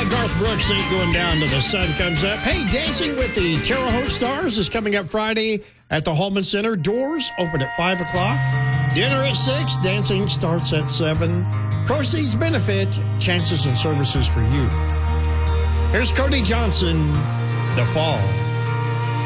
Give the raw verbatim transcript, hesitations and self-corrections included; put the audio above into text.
Garth Brooks ain't going down till the sun comes up. Hey, Dancing with the Terre Haute Stars is coming up Friday at the Holman Center. Doors open at five o'clock. Dinner at six. Dancing starts at seven. Proceeds benefit chances and services for you. Here's Cody Johnson, The Fall.